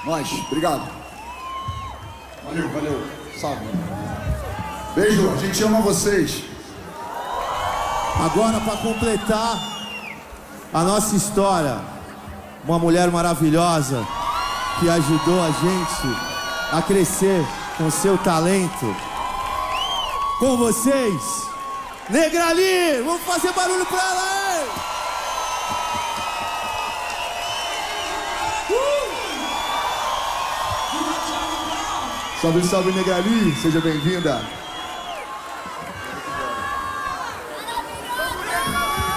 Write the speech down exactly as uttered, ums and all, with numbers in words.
Nós, obrigado. Valeu, valeu. Salve. Beijo, a gente ama vocês. Agora, para completar a nossa história, uma mulher maravilhosa que ajudou a gente a crescer com seu talento. Com vocês, Negrali! Vamos fazer barulho pra ela aí! Uh! Salve, salve, Negrali! Seja bem-vinda!